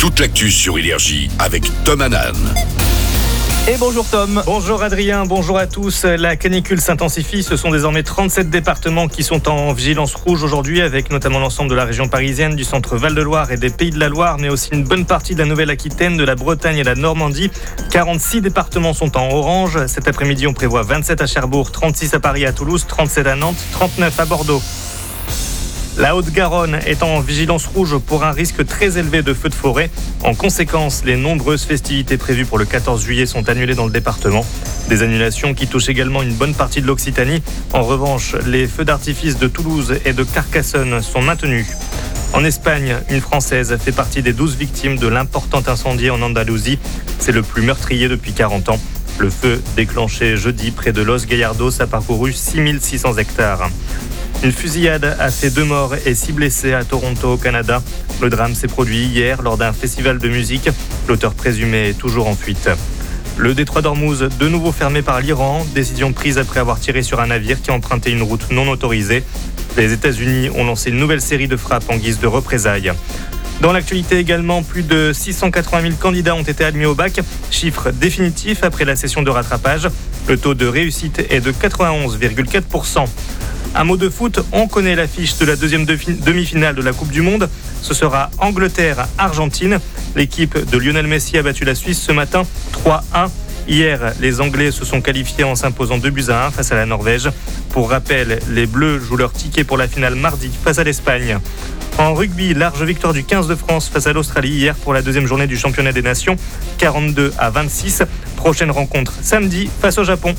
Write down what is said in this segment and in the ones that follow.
toute l'actu sur Énergie avec Tom Hanan. Et bonjour Tom. Bonjour Adrien, bonjour à tous. La canicule s'intensifie. Ce sont désormais 37 départements qui sont en vigilance rouge aujourd'hui, avec notamment l'ensemble de la région parisienne, du centre Val-de-Loire et des Pays de la Loire, mais aussi une bonne partie de la Nouvelle-Aquitaine, de la Bretagne et de la Normandie. 46 départements sont en orange. Cet après-midi, on prévoit 27 à Cherbourg, 36 à Paris, à Toulouse, 37 à Nantes, 39 à Bordeaux. La Haute-Garonne est en vigilance rouge pour un risque très élevé de feux de forêt. En conséquence, les nombreuses festivités prévues pour le 14 juillet sont annulées dans le département. Des annulations qui touchent également une bonne partie de l'Occitanie. En revanche, les feux d'artifice de Toulouse et de Carcassonne sont maintenus. En Espagne, une Française fait partie des 12 victimes de l'important incendie en Andalousie. C'est le plus meurtrier depuis 40 ans. Le feu, déclenché jeudi près de Los Gallardos, a parcouru 6600 hectares. Une fusillade a fait 2 morts et 6 blessés à Toronto, au Canada. Le drame s'est produit hier lors d'un festival de musique. L'auteur présumé est toujours en fuite. Le détroit d'Ormuz, de nouveau fermé par l'Iran. Décision prise après avoir tiré sur un navire qui empruntait une route non autorisée. Les États-Unis ont lancé une nouvelle série de frappes en guise de représailles. Dans l'actualité également, plus de 680 000 candidats ont été admis au bac. Chiffre définitif après la session de rattrapage. Le taux de réussite est de 91,4%. Un mot de foot, on connaît l'affiche de la deuxième demi-finale de la Coupe du Monde. Ce sera Angleterre-Argentine. L'équipe de Lionel Messi a battu la Suisse ce matin 3-1. Hier, les Anglais se sont qualifiés en s'imposant 2-1 face à la Norvège. Pour rappel, les Bleus jouent leur ticket pour la finale mardi face à l'Espagne. En rugby, large victoire du 15 de France face à l'Australie hier pour la deuxième journée du championnat des nations, 42-26. Prochaine rencontre samedi face au Japon.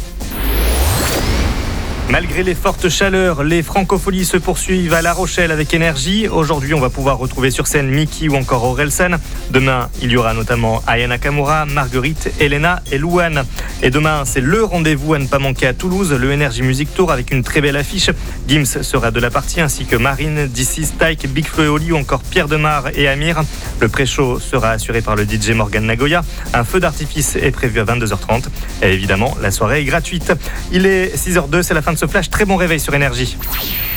Malgré les fortes chaleurs, les francopholies se poursuivent à La Rochelle avec Énergie. Aujourd'hui, on va pouvoir retrouver sur scène Mickey ou encore Orelsan. Demain, il y aura notamment Aya Nakamura, Marguerite, Elena et Louane. Et demain, c'est le rendez-vous à ne pas manquer à Toulouse, le Energy Music Tour avec une très belle affiche. Gims sera de la partie ainsi que Marine, DC, Stike, Big Flo et Oli ou encore Pierre Demar et Amir. Le pré-show sera assuré par le DJ Morgan Nagoya. Un feu d'artifice est prévu à 22h30. Et évidemment, la soirée est gratuite. Il est 6h02, c'est la fin de ce flash. Très bon réveil sur Énergie.